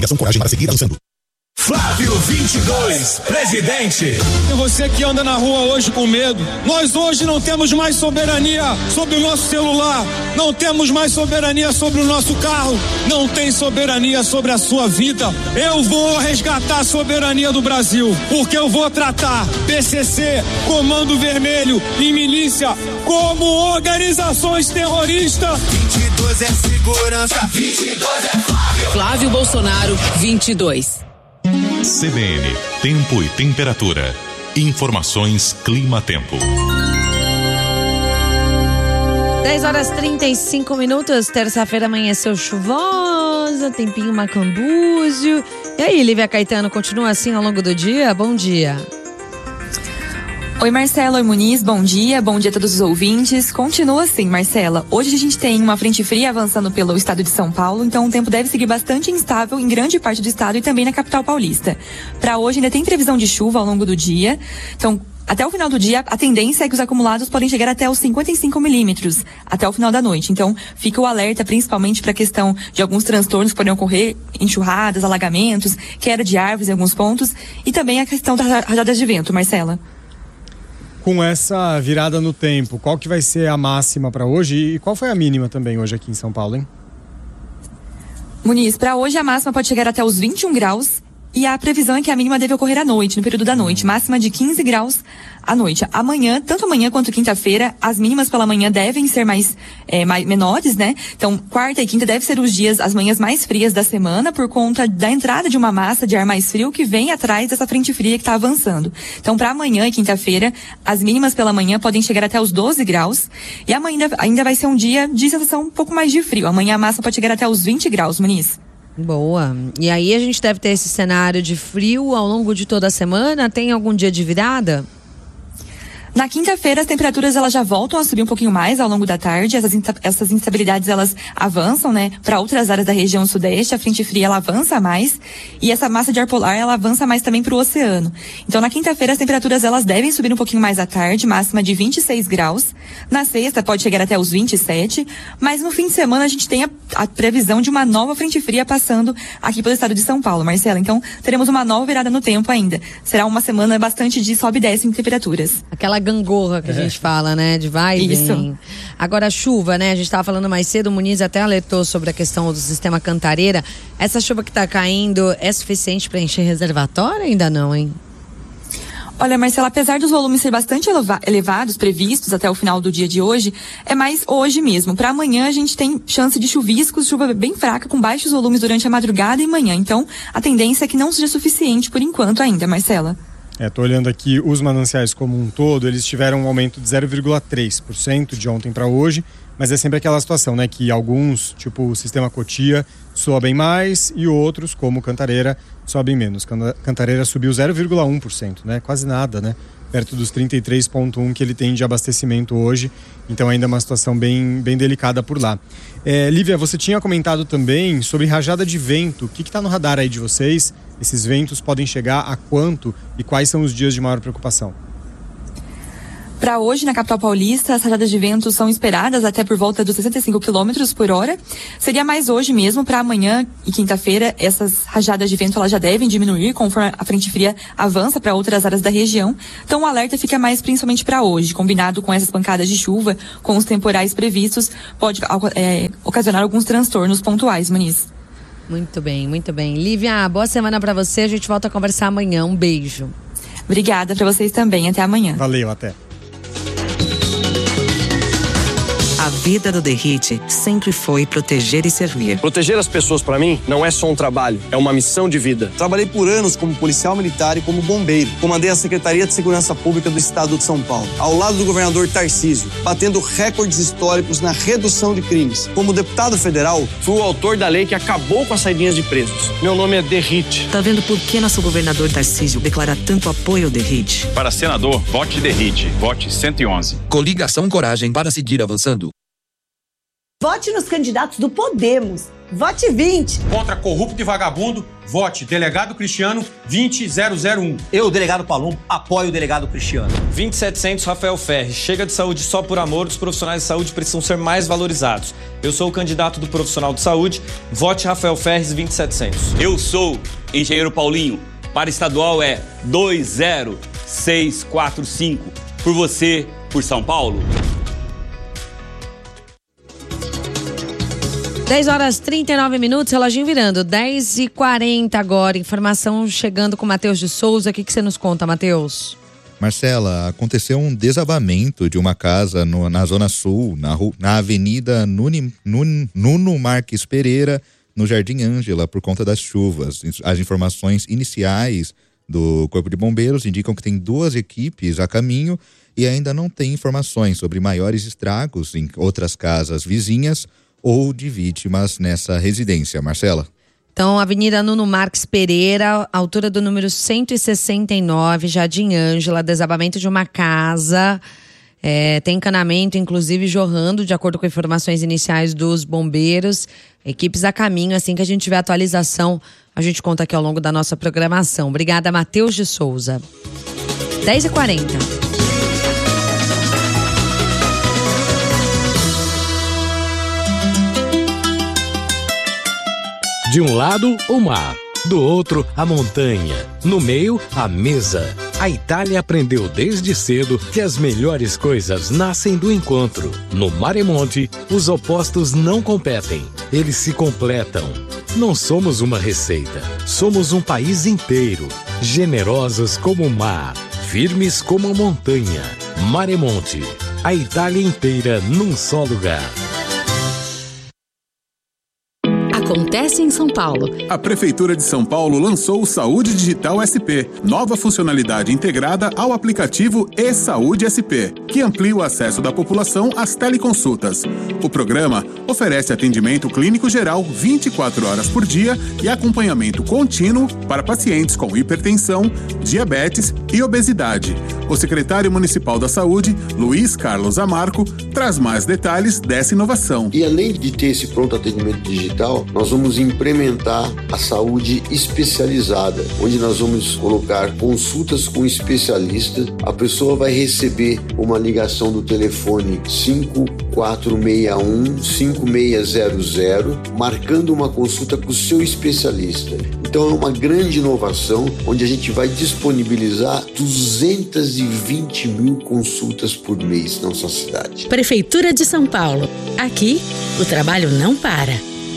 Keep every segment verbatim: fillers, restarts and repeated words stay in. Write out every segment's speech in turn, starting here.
Ligação Coragem para seguir avançando. Flávio vinte e dois, presidente. E você que anda na rua hoje com medo, nós hoje não temos mais soberania sobre o nosso celular, não temos mais soberania sobre o nosso carro, não tem soberania sobre a sua vida. Eu vou resgatar a soberania do Brasil, porque eu vou tratar P C C, Comando Vermelho e milícia como organizações terroristas. vinte e dois é segurança, vinte e dois é Flávio. Flávio Bolsonaro, vinte e dois. C B N, tempo e temperatura. Informações Clima-Tempo. dez horas e trinta e cinco minutos, terça-feira amanheceu chuvosa, tempinho macambúzio. E aí, Lívia Caetano, continua assim ao longo do dia? Bom dia. Oi, Marcela, oi, Muniz, bom dia, bom dia a todos os ouvintes. Continua assim, Marcela. Hoje a gente tem uma frente fria avançando pelo estado de São Paulo, então o tempo deve seguir bastante instável em grande parte do estado e também na capital paulista. Para hoje ainda tem previsão de chuva ao longo do dia, então até o final do dia a tendência é que os acumulados podem chegar até os cinquenta e cinco milímetros até o final da noite. Então fica o alerta principalmente para a questão de alguns transtornos que podem ocorrer, enxurradas, alagamentos, queda de árvores em alguns pontos e também a questão das rajadas de vento, Marcela. Com essa virada no tempo, qual que vai ser a máxima para hoje e qual foi a mínima também hoje aqui em São Paulo, hein? Muniz, para hoje a máxima pode chegar até os vinte e um graus e a previsão é que a mínima deve ocorrer à noite, no período da noite, máxima de quinze graus à noite. Amanhã, tanto amanhã quanto quinta-feira, as mínimas pela manhã devem ser mais, é, mais menores, né? Então, quarta e quinta devem ser os dias, as manhãs mais frias da semana, por conta da entrada de uma massa de ar mais frio que vem atrás dessa frente fria que está avançando. Então, para amanhã e quinta-feira, as mínimas pela manhã podem chegar até os doze graus e amanhã ainda vai ser um dia de sensação um pouco mais de frio. Amanhã a máxima pode chegar até os vinte graus, Muniz. Boa. E aí a gente deve ter esse cenário de frio ao longo de toda a semana? Tem algum dia de virada? Na quinta-feira, as temperaturas elas já voltam a subir um pouquinho mais ao longo da tarde. Essas, essas instabilidades elas avançam, né, para outras áreas da região sudeste. A frente fria ela avança mais e essa massa de ar polar ela avança mais também para o oceano. Então, na quinta-feira, as temperaturas elas devem subir um pouquinho mais à tarde, máxima de vinte e seis graus. Na sexta, pode chegar até os vinte e sete. Mas no fim de semana, a gente tem a, a previsão de uma nova frente fria passando aqui pelo estado de São Paulo, Marcela. Então, teremos uma nova virada no tempo ainda. Será uma semana bastante de sobe e desce em temperaturas. Aquela gangorra que a gente fala, né? De vai e Isso. vem. Agora, a chuva, né? A gente estava falando mais cedo, o Muniz até alertou sobre a questão do sistema Cantareira. Essa chuva que está caindo é suficiente para encher reservatório? Ainda não, hein? Olha, Marcela, apesar dos volumes ser bastante eleva- elevados, previstos até o final do dia de hoje, é mais hoje mesmo. Para amanhã a gente tem chance de chuviscos, chuva bem fraca, com baixos volumes durante a madrugada e manhã. Então, a tendência é que não seja suficiente por enquanto ainda, Marcela. É, tô olhando aqui os mananciais como um todo, eles tiveram um aumento de zero vírgula três por cento de ontem para hoje, mas é sempre aquela situação, né, que alguns, tipo o sistema Cotia, sobem mais e outros, como Cantareira, sobem menos. Cantareira subiu zero vírgula um por cento, né, quase nada, né, perto dos trinta e três vírgula um por cento que ele tem de abastecimento hoje, então ainda é uma situação bem, bem delicada por lá. É, Lívia, você tinha comentado também sobre rajada de vento, o que está no radar aí de vocês? Esses ventos podem chegar a quanto e quais são os dias de maior preocupação? Para hoje, na capital paulista, as rajadas de vento são esperadas até por volta dos sessenta e cinco quilômetros por hora. Seria mais hoje mesmo. Para amanhã e quinta-feira, essas rajadas de vento elas já devem diminuir conforme a frente fria avança para outras áreas da região. Então o alerta fica mais principalmente para hoje, combinado com essas pancadas de chuva, com os temporais previstos, pode é, ocasionar alguns transtornos pontuais, Muniz. Muito bem, muito bem. Lívia, boa semana pra você. A gente volta a conversar amanhã. Um beijo. Obrigada pra vocês também. Até amanhã. Valeu, até. A vida do Derrite sempre foi proteger e servir. Proteger as pessoas, pra mim, não é só um trabalho, é uma missão de vida. Trabalhei por anos como policial militar e como bombeiro. Comandei a Secretaria de Segurança Pública do Estado de São Paulo, ao lado do governador Tarcísio, batendo recordes históricos na redução de crimes. Como deputado federal, fui o autor da lei que acabou com as saidinhas de presos. Meu nome é Derrite. Tá vendo por que nosso governador Tarcísio declara tanto apoio ao Derrite? Para senador, vote Derrite. Vote cento e onze. Coligação Coragem para seguir avançando. Vote nos candidatos do Podemos. vote vinte. Contra corrupto e vagabundo, vote delegado Cristiano vinte zero zero um. Eu, delegado Palumbo, apoio o delegado Cristiano. vinte e setecentos Rafael Ferri. Chega de saúde só por amor, os profissionais de saúde precisam ser mais valorizados. Eu sou o candidato do profissional de saúde, vote Rafael Ferri vinte e setecentos. Eu sou engenheiro Paulinho, para estadual é dois zero seis quatro cinco. Por você, por São Paulo. dez horas e trinta e nove minutos, reloginho virando, dez e quarenta agora. Informação chegando com o Matheus de Souza. O que, que você nos conta, Matheus? Marcela, aconteceu um desabamento de uma casa no, na Zona Sul, na, na Avenida Nuni, Nun, Nuno Marques Pereira, no Jardim Ângela, por conta das chuvas. As informações iniciais do Corpo de Bombeiros indicam que tem duas equipes a caminho e ainda não tem informações sobre maiores estragos em outras casas vizinhas ou de vítimas nessa residência. Marcela? Então, Avenida Nuno Marques Pereira, altura do número cento e sessenta e nove, Jardim Ângela, desabamento de uma casa, é, tem encanamento, inclusive, jorrando, de acordo com informações iniciais dos bombeiros. Equipes a caminho, assim que a gente tiver atualização, a gente conta aqui ao longo da nossa programação. Obrigada, Matheus de Souza. dez e quarenta. De um lado, o mar. Do outro, a montanha. No meio, a mesa. A Itália aprendeu desde cedo que as melhores coisas nascem do encontro. No Mare Monti, os opostos não competem. Eles se completam. Não somos uma receita. Somos um país inteiro. Generosos como o mar. Firmes como a montanha. Mare Monti. A Itália inteira num só lugar. Acontece em São Paulo. A Prefeitura de São Paulo lançou o Saúde Digital S P, nova funcionalidade integrada ao aplicativo e-Saúde S P, que amplia o acesso da população às teleconsultas. O programa oferece atendimento clínico geral vinte e quatro horas por dia e acompanhamento contínuo para pacientes com hipertensão, diabetes e obesidade. O secretário municipal da Saúde, Luiz Carlos Amarco, traz mais detalhes dessa inovação. E além de ter esse pronto atendimento digital, nós vamos implementar a saúde especializada, onde nós vamos colocar consultas com especialistas. A pessoa vai receber uma ligação do telefone cinco quatro seis um, cinco seis zero zero, marcando uma consulta com o seu especialista. Então é uma grande inovação, onde a gente vai disponibilizar duzentas e vinte mil consultas por mês na nossa cidade. Prefeitura de São Paulo. Aqui, o trabalho não para.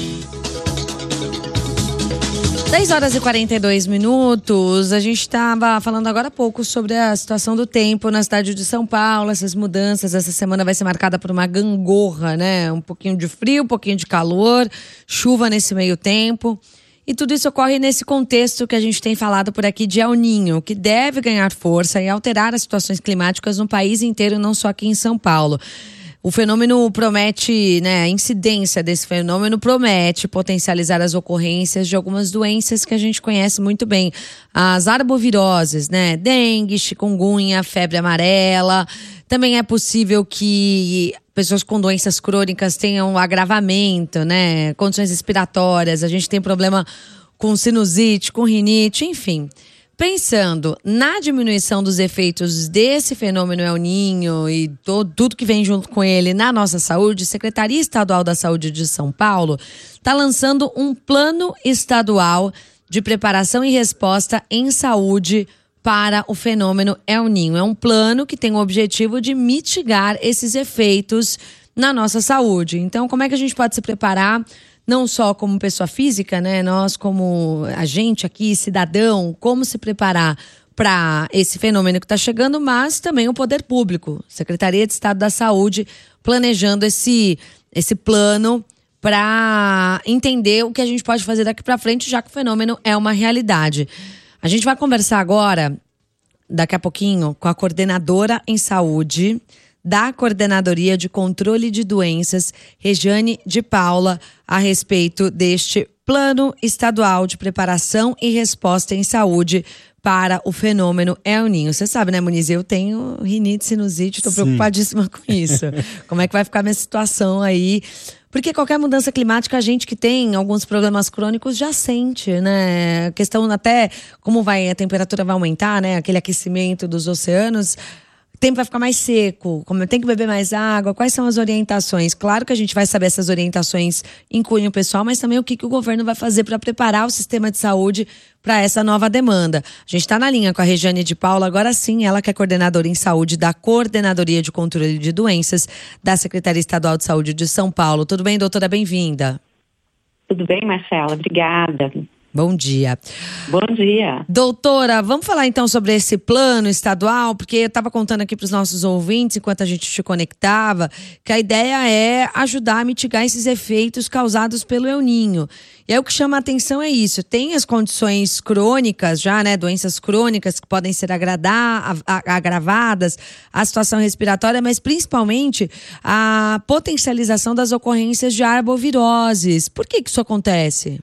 dez horas e quarenta e dois minutos. A gente estava falando agora há pouco sobre a situação do tempo na cidade de São Paulo, essas mudanças. Essa semana vai ser marcada por uma gangorra, né? Um pouquinho de frio, um pouquinho de calor, chuva nesse meio tempo. E tudo isso ocorre nesse contexto que a gente tem falado por aqui de El Niño, que deve ganhar força e alterar as situações climáticas no país inteiro, não só aqui em São Paulo. O fenômeno promete, né, a incidência desse fenômeno promete potencializar as ocorrências de algumas doenças que a gente conhece muito bem. As arboviroses, né, dengue, chikungunya, febre amarela. Também é possível que pessoas com doenças crônicas tenham um agravamento, né, condições respiratórias. A gente tem problema com sinusite, com rinite, enfim. Pensando na diminuição dos efeitos desse fenômeno El Niño e todo, tudo que vem junto com ele na nossa saúde, a Secretaria Estadual da Saúde de São Paulo está lançando um plano estadual de preparação e resposta em saúde para o fenômeno El Niño. É um plano que tem o objetivo de mitigar esses efeitos na nossa saúde. Então, como é que a gente pode se preparar? Não só como pessoa física, né? Nós como agente aqui, cidadão, como se preparar para esse fenômeno que está chegando, mas também o poder público, Secretaria de Estado da Saúde, planejando esse, esse plano para entender o que a gente pode fazer daqui para frente, já que o fenômeno é uma realidade. A gente vai conversar agora, daqui a pouquinho, com a coordenadora em saúde da Coordenadoria de Controle de Doenças, Regiane de Paula, a respeito deste Plano Estadual de Preparação e Resposta em Saúde para o fenômeno El Niño. Você sabe, né, Muniz? Eu tenho rinite, sinusite, estou preocupadíssima com isso. Como é que vai ficar a minha situação aí Porque qualquer mudança climática, a gente que tem alguns problemas crônicos já sente, né? A questão até como vai, a temperatura vai aumentar, né? Aquele aquecimento dos oceanos, o tempo vai ficar mais seco, como tem que beber mais água, quais são as orientações? Claro que a gente vai saber essas orientações em cunho pessoal, mas também o que, que o governo vai fazer para preparar o sistema de saúde para essa nova demanda. A gente está na linha com a Regiane de Paula, agora sim, ela que é coordenadora em saúde da Coordenadoria de Controle de Doenças da Secretaria Estadual de Saúde de São Paulo. Tudo bem, doutora? Bem-vinda. Tudo bem, Marcela? Obrigada. Bom dia. Bom dia. Doutora, vamos falar então sobre esse plano estadual, porque eu estava contando aqui para os nossos ouvintes, enquanto a gente te conectava, que a ideia é ajudar a mitigar esses efeitos causados pelo El Niño. E aí o que chama a atenção é isso, tem as condições crônicas já, né, doenças crônicas que podem ser agradar, a, a, agravadas, a situação respiratória, mas principalmente a potencialização das ocorrências de arboviroses. Por que que isso acontece?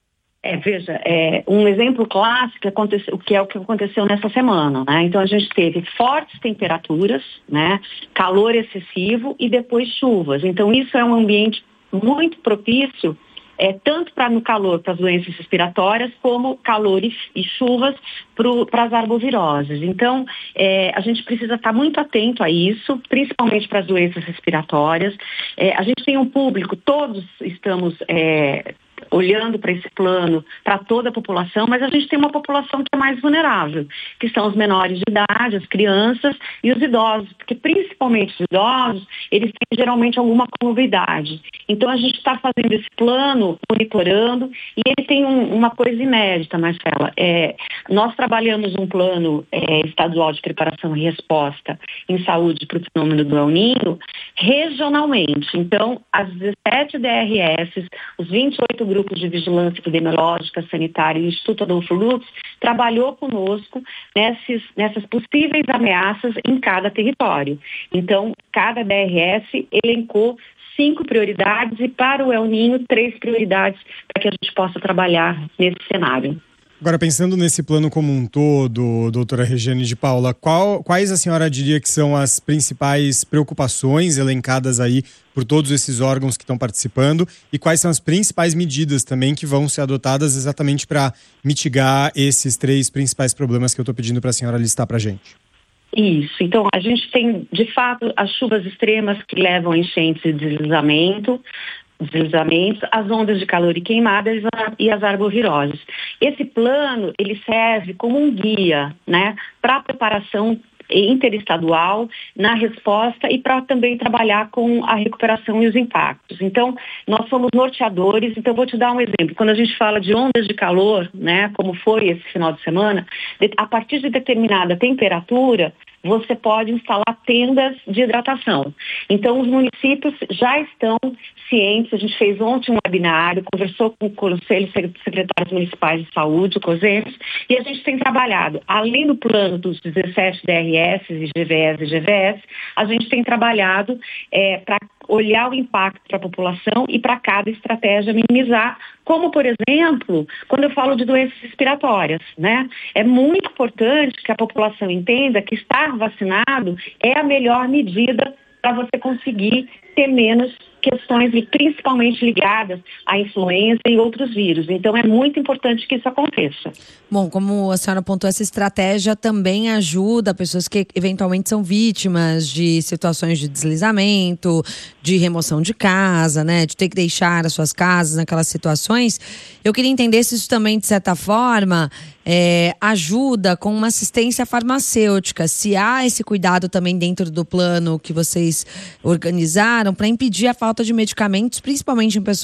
É, veja, é, um exemplo clássico aconteceu, que é o que aconteceu nessa semana, né? Então a gente teve fortes temperaturas, né? Calor excessivo e depois chuvas. Então isso é um ambiente muito propício, é, tanto para no calor para as doenças respiratórias, como calor e, e chuvas para as arboviroses. Então é, a gente precisa estar muito atento a isso, principalmente para as doenças respiratórias. É, a gente tem um público, todos estamos É, olhando para esse plano, para toda a população, mas a gente tem uma população que é mais vulnerável, que são os menores de idade, as crianças e os idosos, porque principalmente os idosos, eles têm geralmente alguma comorbidade. Então a gente está fazendo esse plano, monitorando, e ele tem um, uma coisa inédita, Marcela. É, nós trabalhamos um plano é, estadual de preparação e resposta em saúde para o fenômeno do El Niño regionalmente. Então, as dezessete D R S, os vinte e oito grupos de vigilância epidemiológica, sanitária e o Instituto Adolfo Lutz trabalhou conosco nessas, nessas possíveis ameaças em cada território. Então, cada D R S elencou cinco prioridades e para o El Niño, três prioridades para que a gente possa trabalhar nesse cenário. Agora, pensando nesse plano como um todo, doutora Regiane de Paula, qual, quais a senhora diria que são as principais preocupações elencadas aí por todos esses órgãos que estão participando e quais são as principais medidas também que vão ser adotadas exatamente para mitigar esses três principais problemas que eu estou pedindo para a senhora listar para a gente? Isso, então a gente tem, de fato, as chuvas extremas que levam a enchentes e deslizamento, deslizamentos, as ondas de calor e queimadas e as arboviroses. Esse plano, ele serve como um guia, né, para a preparação interestadual na resposta e para também trabalhar com a recuperação e os impactos. Então, nós somos norteadores, então vou te dar um exemplo. Quando a gente fala de ondas de calor, né, como foi esse final de semana, a partir de determinada temperatura, você pode instalar tendas de hidratação. Então, os municípios já estão cientes. A gente fez ontem um webinário, conversou com o Conselho de Secretários Municipais de Saúde, o COSEMS, e a gente tem trabalhado, além do plano dos dezessete D R S e G V S e G V S, a gente tem trabalhado é, para olhar o impacto para a população e para cada estratégia minimizar, como, por exemplo, quando eu falo de doenças respiratórias, né? É muito importante que a população entenda que estar vacinado é a melhor medida para você conseguir ter menos questões principalmente ligadas à influenza e outros vírus. Então é muito importante que isso aconteça. Bom, como a senhora apontou, essa estratégia também ajuda pessoas que eventualmente são vítimas de situações de deslizamento, de remoção de casa, né, de ter que deixar as suas casas naquelas situações. Eu queria entender se isso também, de certa forma, é, ajuda com uma assistência farmacêutica, se há esse cuidado também dentro do plano que vocês organizaram para impedir a falta de medicamentos, principalmente em pessoas